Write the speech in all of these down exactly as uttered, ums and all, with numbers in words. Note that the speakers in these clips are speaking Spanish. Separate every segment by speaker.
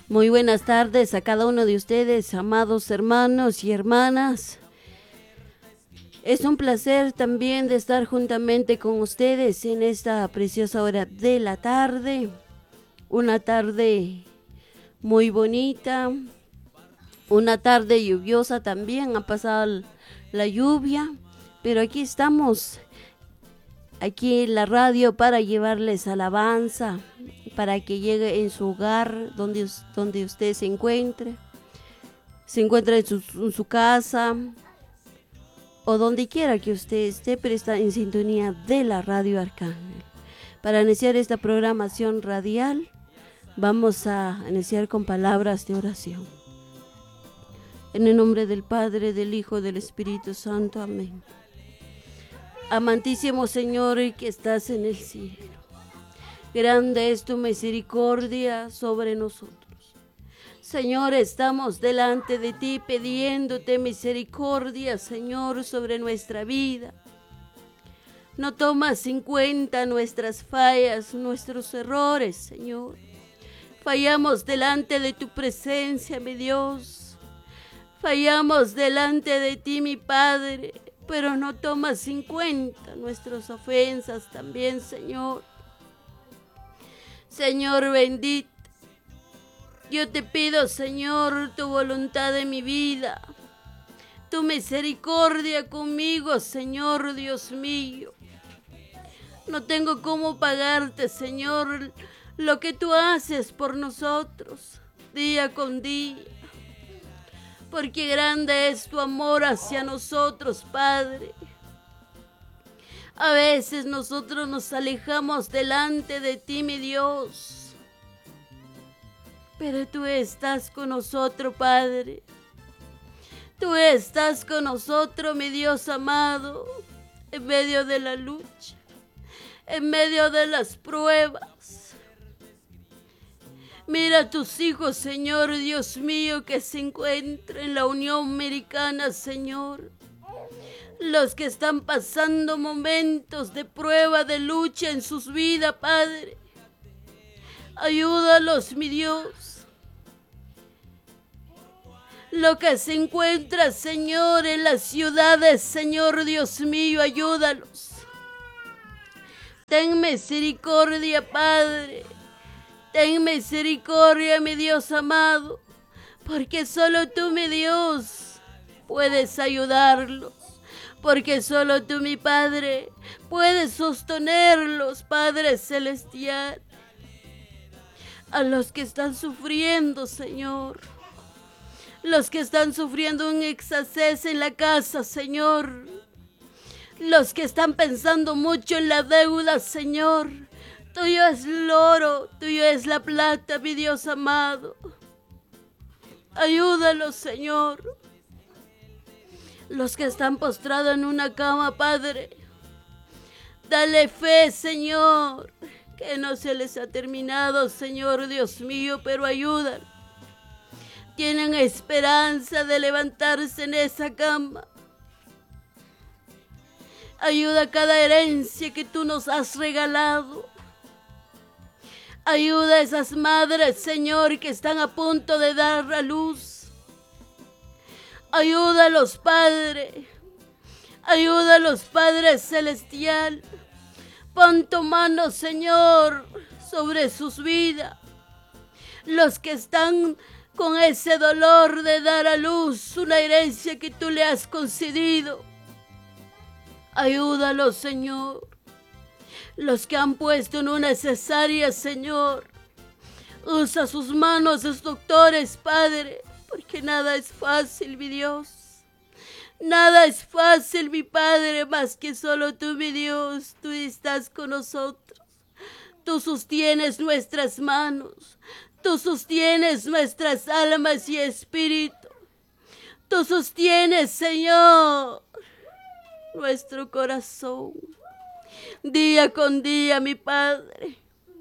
Speaker 1: Muy buenas tardes a cada uno de ustedes, amados hermanos y hermanas. Es un placer también de estar juntamente con ustedes en esta preciosa hora de la tarde. Una tarde muy bonita, una tarde lluviosa también, ha pasado la lluvia, pero aquí estamos, aquí en la radio para llevarles alabanza, para que llegue en su hogar, donde, donde usted se encuentre, se encuentre en su, en su casa, o donde quiera que usted esté, pero está en sintonía de la Radio Arcángel. Para iniciar esta programación radial, vamos a iniciar con palabras de oración. En el nombre del Padre, del Hijo, del Espíritu Santo. Amén. Amantísimo Señor que estás en el cielo, grande es tu misericordia sobre nosotros. Señor, estamos delante de ti pidiéndote misericordia, Señor, sobre nuestra vida. No tomas en cuenta nuestras fallas, nuestros errores, Señor. Fallamos delante de tu presencia, mi Dios. Fallamos delante de ti, mi Padre, pero no tomas en cuenta nuestras ofensas también, Señor. Señor bendito, yo te pido, Señor, tu voluntad en mi vida, tu misericordia conmigo, Señor Dios mío. No tengo cómo pagarte, Señor, lo que tú haces por nosotros, día con día. Porque grande es tu amor hacia nosotros, Padre. A veces nosotros nos alejamos delante de ti, mi Dios. Pero tú estás con nosotros, Padre. Tú estás con nosotros, mi Dios amado, en medio de la lucha, en medio de las pruebas. Mira a tus hijos, Señor Dios mío, que se encuentran en la Unión Americana, Señor. Los que están pasando momentos de prueba, de lucha en sus vidas, Padre. Ayúdalos, mi Dios. Los que se encuentran, Señor, en las ciudades, Señor Dios mío, ayúdalos. Ten misericordia, Padre. Ten misericordia, mi Dios amado, porque solo tú, mi Dios, puedes ayudarlos, porque solo tú, mi Padre, puedes sostenerlos, Padre Celestial. A los que están sufriendo, Señor, los que están sufriendo un exceso en la casa, Señor, los que están pensando mucho en la deuda, Señor. Tuyo es el oro, tuyo es la plata, mi Dios amado. Ayúdalos, Señor. Los que están postrados en una cama, Padre, dale fe, Señor, que no se les ha terminado, Señor Dios mío, pero ayúdalos. Tienen esperanza de levantarse en esa cama. Ayuda cada herencia que tú nos has regalado. Ayuda a esas madres, Señor, que están a punto de dar a luz. Ayúdalos, Padre. Ayúdalos, Padre Celestial. Pon tu mano, Señor, sobre sus vidas. Los que están con ese dolor de dar a luz una herencia que tú le has concedido. Ayúdalos, Señor. Los que han puesto en una cesárea, Señor, usa sus manos, sus doctores, Padre, porque nada es fácil, mi Dios. Nada es fácil, mi Padre, más que solo tú, mi Dios, tú estás con nosotros. Tú sostienes nuestras manos, tú sostienes nuestras almas y espíritu. Tú sostienes, Señor, nuestro corazón. Día con día, mi Padre.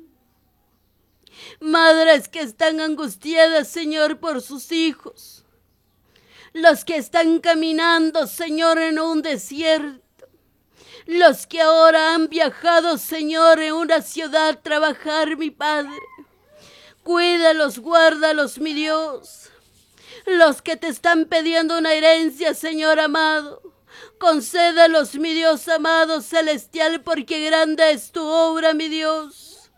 Speaker 1: Madres que están angustiadas, Señor, por sus hijos. Los que están caminando, Señor, en un desierto. Los que ahora han viajado, Señor, en una ciudad a trabajar, mi Padre. Cuídalos, guárdalos, mi Dios. Los que te están pidiendo una herencia, Señor amado, concédalos, mi Dios amado celestial, porque grande es tu obra, mi Dios.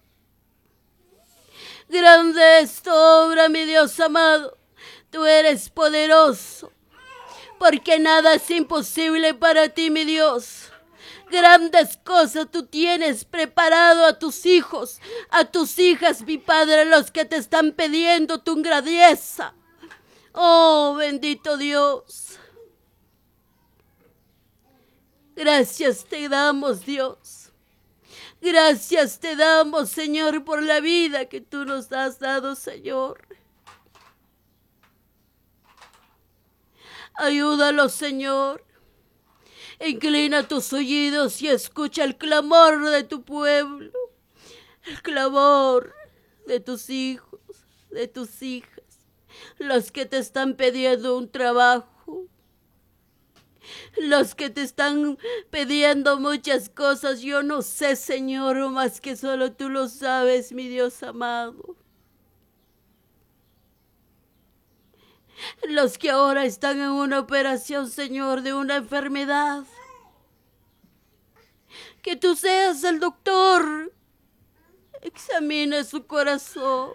Speaker 1: Grande es tu obra, mi Dios amado. Tú eres poderoso, porque nada es imposible para ti, mi Dios. Grandes cosas tú tienes preparado a tus hijos, a tus hijas, mi Padre, los que te están pidiendo tu grandeza. Oh, bendito Dios. Gracias te damos, Dios. Gracias te damos, Señor, por la vida que tú nos has dado, Señor. Ayúdalos, Señor. Inclina tus oídos y escucha el clamor de tu pueblo, el clamor de tus hijos, de tus hijas, los que te están pidiendo un trabajo, los que te están pidiendo muchas cosas. Yo no sé, Señor, más que solo tú lo sabes, mi Dios amado. Los que ahora están en una operación, Señor, de una enfermedad. Que tú seas el doctor. Examina su corazón.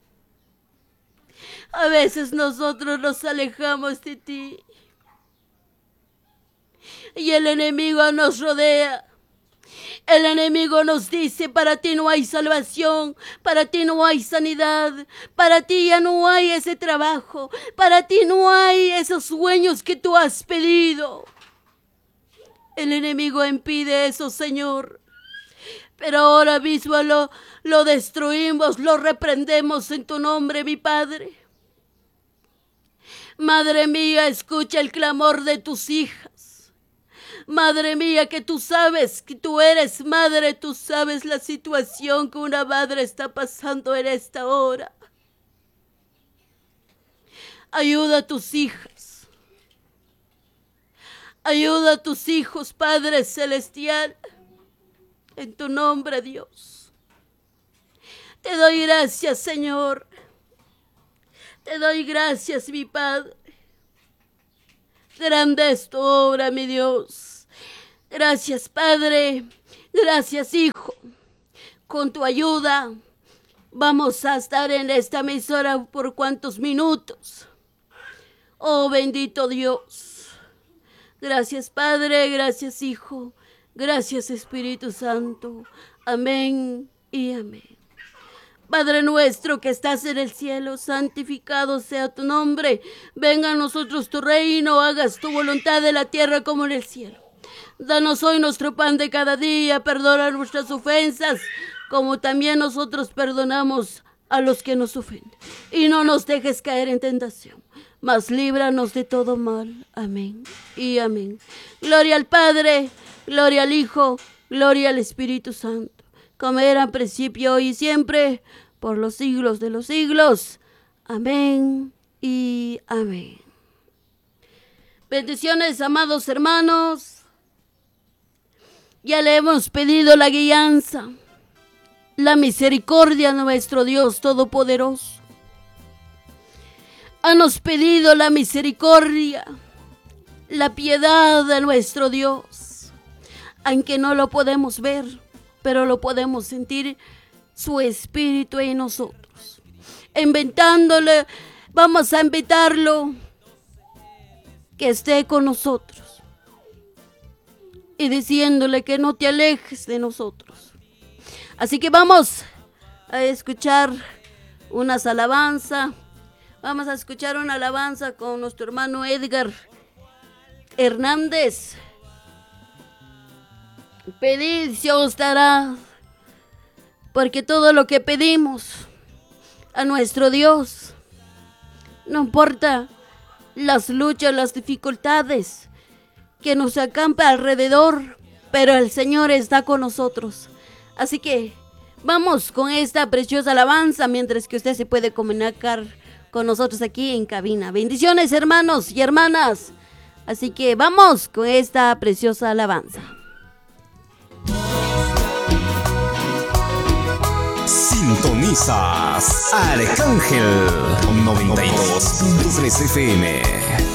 Speaker 1: A veces nosotros nos alejamos de ti. Y el enemigo nos rodea. El enemigo nos dice, para ti no hay salvación, para ti no hay sanidad, para ti ya no hay ese trabajo, para ti no hay esos sueños que tú has pedido. El enemigo impide eso, Señor. Pero ahora mismo lo, lo destruimos, lo reprendemos en tu nombre, mi Padre. Madre mía, escucha el clamor de tus hijas. Madre mía, que tú sabes, que tú eres madre, tú sabes la situación que una madre está pasando en esta hora. Ayuda a tus hijas. Ayuda a tus hijos, Padre Celestial. En tu nombre, Dios. Te doy gracias, Señor. Te doy gracias, mi Padre. Grande es tu obra, mi Dios. Gracias, Padre. Gracias, Hijo. Con tu ayuda vamos a estar en esta emisora por cuantos minutos. Oh, bendito Dios. Gracias, Padre. Gracias, Hijo. Gracias, Espíritu Santo. Amén y amén. Padre nuestro que estás en el cielo, santificado sea tu nombre. Venga a nosotros tu reino, hagas tu voluntad en la tierra como en el cielo. Danos hoy nuestro pan de cada día, perdona nuestras ofensas, como también nosotros perdonamos a los que nos ofenden. Y no nos dejes caer en tentación, mas líbranos de todo mal. Amén y amén. Gloria al Padre, gloria al Hijo, gloria al Espíritu Santo, como era en principio, hoy y siempre, por los siglos de los siglos. Amén y amén. Bendiciones, amados hermanos. Ya le hemos pedido la guianza, la misericordia a nuestro Dios Todopoderoso. Hanos pedido la misericordia, la piedad de nuestro Dios, aunque no lo podemos ver, pero lo podemos sentir su espíritu en nosotros. Inventándole, vamos a invitarlo que esté con nosotros y diciéndole que no te alejes de nosotros. Así que vamos a escuchar unas alabanzas. Vamos a escuchar una alabanza con nuestro hermano Edgar Hernández. Pedid se os dará, porque todo lo que pedimos a nuestro Dios, no importa las luchas, las dificultades que nos acampa alrededor, pero el Señor está con nosotros. Así que vamos con esta preciosa alabanza mientras que usted se puede comunicar con nosotros aquí en cabina. Bendiciones, hermanos y hermanas. Así que vamos con esta preciosa alabanza.
Speaker 2: Sintonía Sintonizas Arcángel noventa y dos punto tres F M.